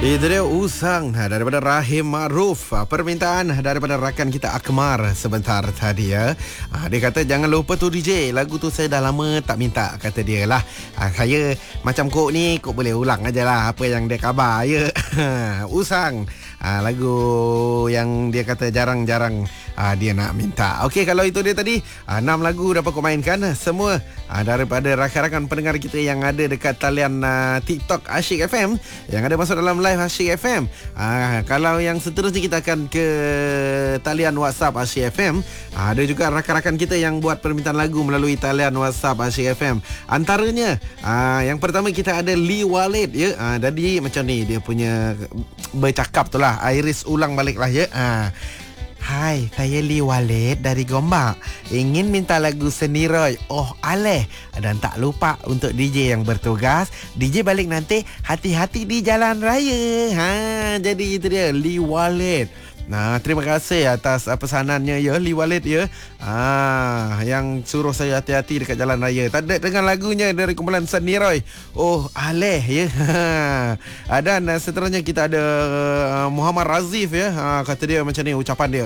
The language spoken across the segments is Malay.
Itu dia Usang daripada Rahim Ma'ruf. Permintaan daripada rakan kita Akmar sebentar tadi ya. Dia kata jangan lupa tu DJ, lagu tu saya dah lama tak minta, kata dia lah. Saya macam kok ni, kok boleh ulang aja lah apa yang dia khabar ya. Usang lagu yang dia kata jarang-jarang dia nak minta. Okey, kalau itu dia tadi 6 lagu dapat kau mainkan semua daripada rakan-rakan pendengar kita yang ada dekat talian TikTok Asyik FM, yang ada masuk dalam live Asyik FM. Kalau yang seterusnya kita akan ke talian WhatsApp Asyik FM. Ada juga rakan-rakan kita yang buat permintaan lagu melalui talian WhatsApp Asyik FM. Antaranya yang pertama kita ada Lee Walid ya. Jadi macam ni dia punya bercakap tu lah. Iris ulang balik lah ya. Hai, saya Lee Walid dari Gombak. Ingin minta lagu Seniroy, Oh Aleh. Dan tak lupa untuk DJ yang bertugas, DJ balik nanti, hati-hati di jalan raya. Jadi itu dia Lee Walid. Terima kasih atas pesanannya ya Lee Walid ya. Yang suruh saya hati-hati dekat jalan raya. Tadi dengan lagunya dari kumpulan Seniroy, Oh Aleh ya. Dan seterusnya kita ada Muhammad Razif ya. Kata dia macam ni ucapan dia.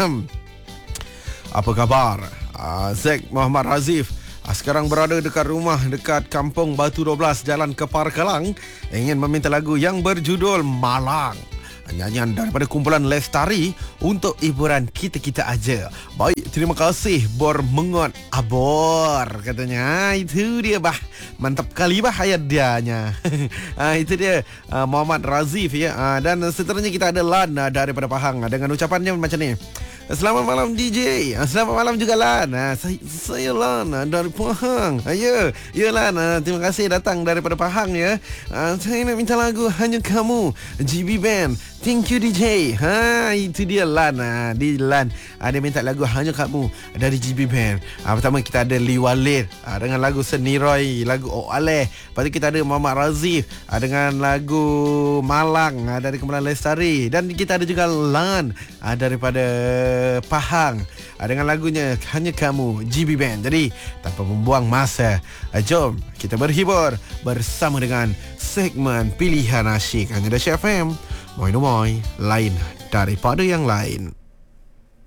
Apa khabar? Zek Muhammad Razif. Sekarang berada dekat rumah dekat Kampung Batu 12 Jalan Kepar Kelang. Ingin meminta lagu yang berjudul Malang. Nyanyian daripada kumpulan Lestari untuk hiburan kita-kita aja. Baik, terima kasih Bor Mengot Abor, katanya. Itu dia bah. Mantap kali bah ayat dianya. Itu dia Muhammad Razif ya. Dan seterusnya kita ada Lan daripada Pahang dengan ucapannya macam ni. Selamat malam DJ. Selamat malam juga Lan. Saya Lan dari Pahang. Ya Lan, terima kasih datang daripada Pahang ya. Saya nak minta lagu Hanya Kamu, GB Band. Thank you DJ. Itu dia Lan. Di Lan dia minta lagu Hanya Kamu dari GB Band. Pertama kita ada Lee Walid dengan lagu Seniroy, lagu Oh Aleh. Lepas tu kita ada Muhammad Razif dengan lagu Malang dari kumpulan Lestari. Dan kita ada juga Lan daripada Pahang dengan lagunya Hanya Kamu, GB Band. Jadi tanpa membuang masa, jom kita berhibur bersama dengan segmen Pilihan Asyik hanya di Asyik FM. Moi lain daripada yang lain.